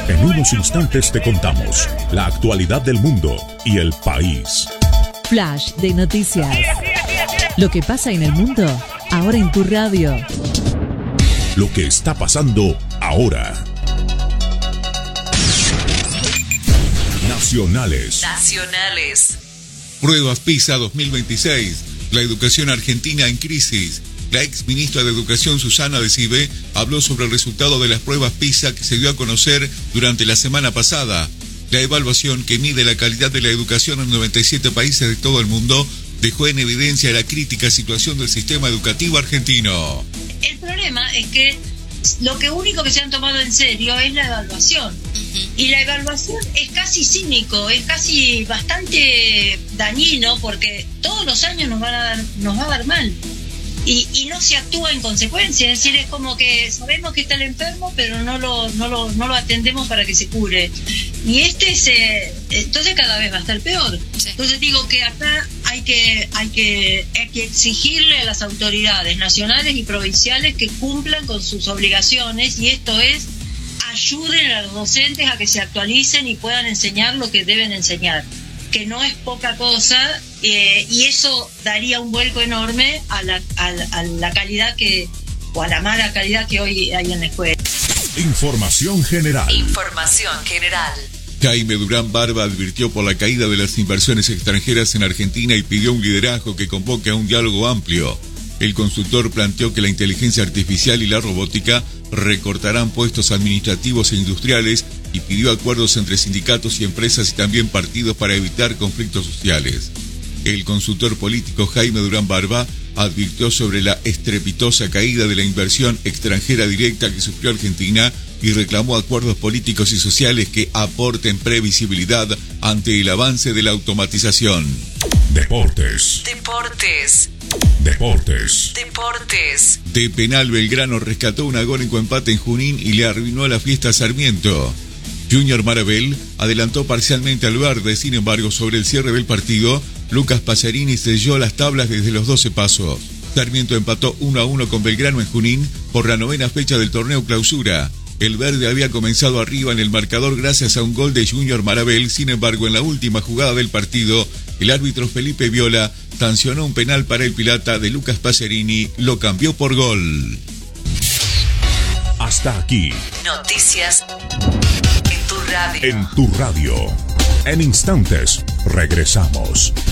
En unos instantes te contamos la actualidad del mundo y el país. Flash de noticias. Lo que pasa en el mundo, ahora en tu radio. Lo que está pasando ahora. Nacionales. Pruebas PISA 2026. La educación argentina en crisis. La ex ministra de Educación, Susana de Cive, habló sobre el resultado de las pruebas PISA que se dio a conocer durante la semana pasada. La evaluación, que mide la calidad de la educación en 97 países de todo el mundo, dejó en evidencia la crítica situación del sistema educativo argentino. El problema es que lo único que se han tomado en serio es la evaluación. Y la evaluación es casi cínico, es casi bastante dañino, porque todos los años nos va a dar mal. Y no se actúa en consecuencia, es decir, es como que sabemos que está el enfermo, pero no lo atendemos para que se cure. Y entonces cada vez va a estar peor. Sí. Entonces digo que acá hay que exigirle a las autoridades nacionales y provinciales que cumplan con sus obligaciones, y esto es, ayuden a los docentes a que se actualicen y puedan enseñar lo que deben enseñar, que no es poca cosa, y eso daría un vuelco enorme a la calidad o a la mala calidad que hoy hay en la escuela. Información general. Jaime Durán Barba advirtió por la caída de las inversiones extranjeras en Argentina y pidió un liderazgo que convoque a un diálogo amplio. El consultor planteó que la inteligencia artificial y la robótica recortarán puestos administrativos e industriales y pidió acuerdos entre sindicatos y empresas y también partidos para evitar conflictos sociales. El consultor político Jaime Durán Barba advirtió sobre la estrepitosa caída de la inversión extranjera directa que sufrió Argentina y reclamó acuerdos políticos y sociales que aporten previsibilidad ante el avance de la automatización. Deportes. De penal, Belgrano rescató un agónico empate en Junín y le arruinó la fiesta a Sarmiento. Junior Marabel adelantó parcialmente al Verde, sin embargo, sobre el cierre del partido, Lucas Pacerini selló las tablas desde los 12 pasos. Sarmiento empató 1-1 con Belgrano en Junín por la 9ª fecha del torneo Clausura. El Verde había comenzado arriba en el marcador gracias a un gol de Junior Marabel, sin embargo, en la última jugada del partido, el árbitro Felipe Viola sancionó un penal para el Pirata de Lucas Pacerini, lo cambió por gol. Hasta aquí. Noticias en tu radio. En tu radio. En instantes, regresamos.